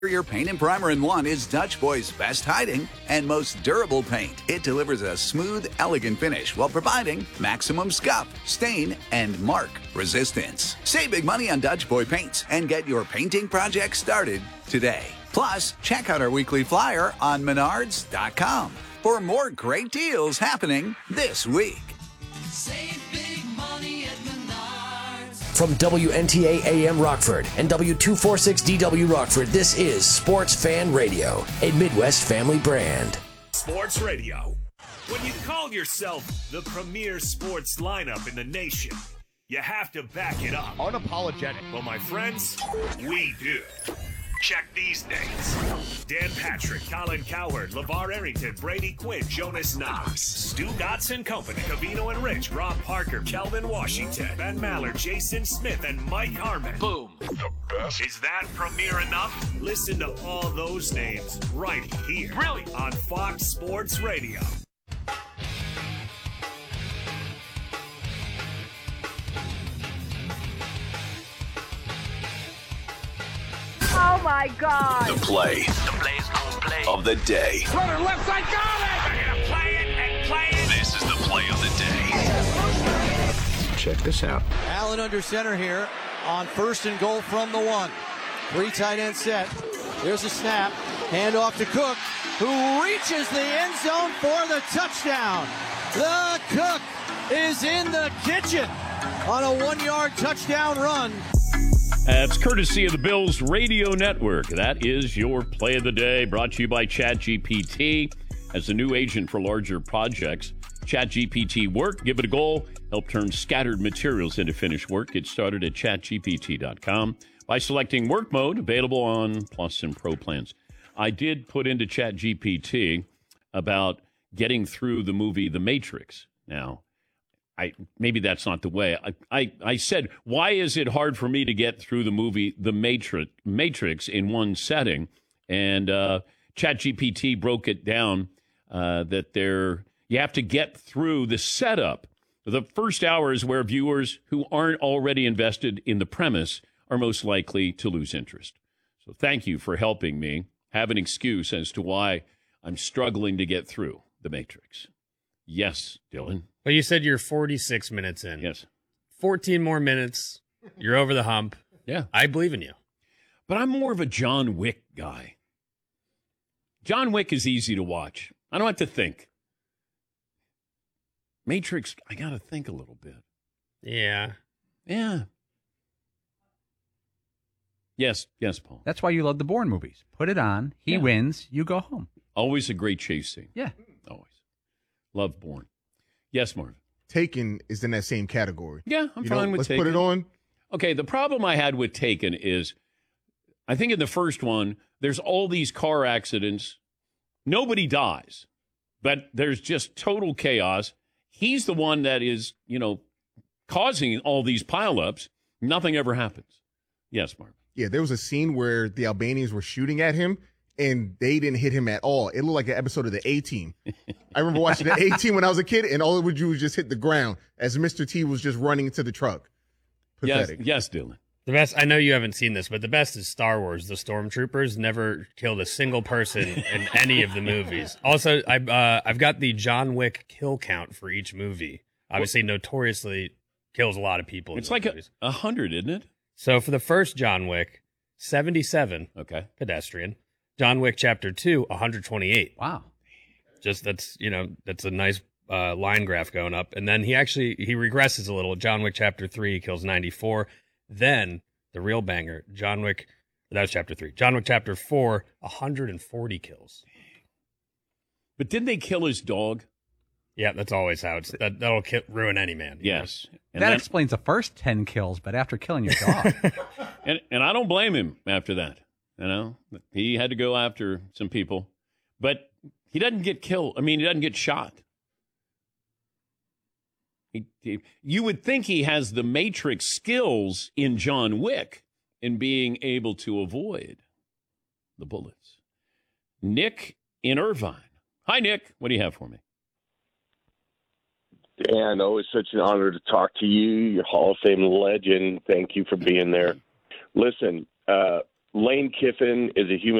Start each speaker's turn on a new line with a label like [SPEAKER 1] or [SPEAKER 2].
[SPEAKER 1] Your paint and primer in one is Dutch Boy's best hiding and most durable paint. It delivers a smooth, elegant finish while providing maximum scuff, stain, and mark resistance. Save big money on Dutch Boy paints and get your painting project started today. Plus, check out our weekly flyer on Menards.com for more great deals happening this week.
[SPEAKER 2] Save big money at Menards.
[SPEAKER 3] From WNTA AM Rockford and W246DW Rockford, this is Sports Fan Radio, a Midwest family brand.
[SPEAKER 4] Sports Radio. When you call yourself the premier sports lineup in the nation, you have to back it up.
[SPEAKER 5] Unapologetic.
[SPEAKER 4] Well, my friends, we do. Check these names. Dan Patrick, Colin Cowherd, LeVar Arrington, Brady Quinn, Jonas Knox, Stu Dotson Company, Cavino and Rich, Rob Parker, Kelvin Washington, Ben Maller, Jason Smith, and Mike Harmon. Boom. The best. Is that premier enough? Listen to all those names right here. Brilliant. On Fox Sports Radio.
[SPEAKER 6] Oh my God!
[SPEAKER 7] The play of the day.
[SPEAKER 5] Runner left side, got it!
[SPEAKER 4] We're gonna play it and play it.
[SPEAKER 7] This is the play of the day.
[SPEAKER 8] Check this out.
[SPEAKER 9] Allen under center here on 1st and goal from the 1. 3 tight end set. There's a snap. Hand off to Cook, who reaches the end zone for the touchdown. The Cook is in the kitchen on a 1-yard touchdown run.
[SPEAKER 10] It's courtesy of the Bills Radio Network. That is your play of the day, brought to you by ChatGPT. As a new agent for larger projects, ChatGPT Work. Give it a goal. Help turn scattered materials into finished work. Get started at ChatGPT.com by selecting Work Mode, available on Plus and Pro plans. I did put into ChatGPT about getting through the movie The Matrix. Now, maybe that's not the way. I said, why is it hard for me to get through the movie The Matrix in one setting? And ChatGPT broke it down that you have to get through the setup. The first hour is where viewers who aren't already invested in the premise are most likely to lose interest. So thank you for helping me have an excuse as to why I'm struggling to get through The Matrix. Yes, Dylan.
[SPEAKER 11] Well, you said you're 46 minutes in.
[SPEAKER 10] Yes.
[SPEAKER 11] 14 more minutes. You're over the hump.
[SPEAKER 10] Yeah.
[SPEAKER 11] I believe in you.
[SPEAKER 10] But I'm more of a John Wick guy. John Wick is easy to watch. I don't have to think. Matrix, I got to think a little bit.
[SPEAKER 11] Yeah.
[SPEAKER 10] Yeah. Yes, Paul.
[SPEAKER 12] That's why you love the Bourne movies. Put it on. He wins. You go home.
[SPEAKER 10] Always a great chase scene.
[SPEAKER 12] Yeah.
[SPEAKER 10] Always. Love Bourne. Yes, Marvin.
[SPEAKER 5] Taken is in that same category.
[SPEAKER 10] Yeah, I'm fine with
[SPEAKER 5] let's
[SPEAKER 10] Taken.
[SPEAKER 5] Let's put it on.
[SPEAKER 10] Okay, the problem I had with Taken is, I think in the first one, there's all these car accidents. Nobody dies, but there's just total chaos. He's the one that is, causing all these pileups. Nothing ever happens. Yes, Marvin.
[SPEAKER 5] Yeah, there was a scene where the Albanians were shooting at him, and they didn't hit him at all. It looked like an episode of the A-Team. I remember watching the A-Team when I was a kid, and all it would do was just hit the ground as Mr. T was just running into the truck. Pathetic.
[SPEAKER 10] Yes, Dylan.
[SPEAKER 11] The best, I know you haven't seen this, but the best is Star Wars. The Stormtroopers never killed a single person in any of the movies. Also, I've got the John Wick kill count for each movie. Obviously, notoriously kills a lot of people.
[SPEAKER 10] It's like 100, isn't it?
[SPEAKER 11] So for the first John Wick, 77.
[SPEAKER 10] Okay.
[SPEAKER 11] Pedestrian. John Wick Chapter 2, 128.
[SPEAKER 12] Wow.
[SPEAKER 11] Just that's a nice line graph going up. And then he regresses a little. John Wick Chapter 3 kills 94. Then the real banger, John Wick, that was Chapter 3. John Wick Chapter 4, 140 kills.
[SPEAKER 10] But didn't they kill his dog?
[SPEAKER 11] Yeah, that's always how that'll ruin any man.
[SPEAKER 10] Yes. And
[SPEAKER 12] that explains the first 10 kills, but after killing your dog.
[SPEAKER 10] and I don't blame him after that. He had to go after some people, but he doesn't get killed. I mean, he doesn't get shot. You would think he has the Matrix skills in John Wick in being able to avoid the bullets. Nick in Irvine. Hi, Nick. What do you have for me?
[SPEAKER 13] Dan, always such an honor to talk to you. You're Hall of Fame legend. Thank you for being there. Listen, Lane Kiffin is a human